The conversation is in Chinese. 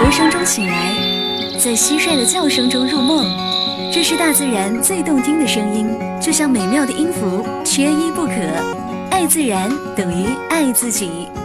歌声中醒来，在蟋蟀的叫声中入梦。这是大自然最动听的声音，就像美妙的音符，缺一不可。爱自然等于爱自己。